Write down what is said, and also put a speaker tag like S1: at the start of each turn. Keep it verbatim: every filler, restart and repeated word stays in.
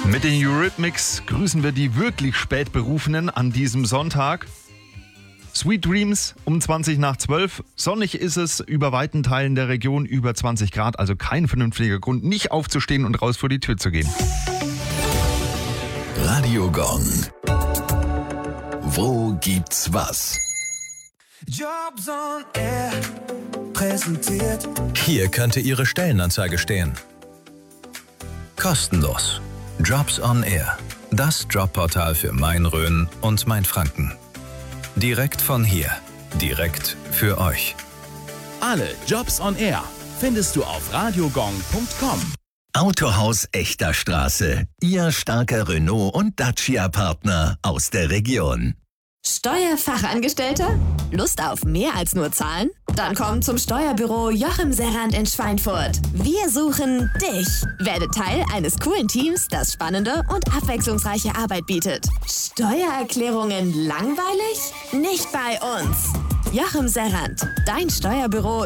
S1: Mit den Eurythmics grüßen wir die wirklich Spätberufenen an diesem Sonntag. Sweet Dreams um zwanzig nach zwölf. Sonnig ist es über weiten Teilen der Region, über zwanzig Grad. Also kein vernünftiger Grund, nicht aufzustehen und raus vor die Tür zu gehen.
S2: Radio Gong. Wo gibt's was?
S3: Jobs on Air präsentiert.
S4: Hier könnte Ihre Stellenanzeige stehen. Kostenlos. Jobs on Air. Das Jobportal für Main-Rhön und Main-Franken. Direkt von hier. Direkt für euch.
S5: Alle Jobs on Air findest du auf radiogong punkt com.
S2: Autohaus Echter Straße. Ihr starker Renault- und Dacia-Partner aus der Region.
S6: Steuerfachangestellter? Lust auf mehr als nur Zahlen? Dann komm zum Steuerbüro Joachim Serrand in Schweinfurt. Wir suchen dich. Werde Teil eines coolen Teams, das spannende und abwechslungsreiche Arbeit bietet. Steuererklärungen langweilig? Nicht bei uns. Joachim Serrand, dein Steuerbüro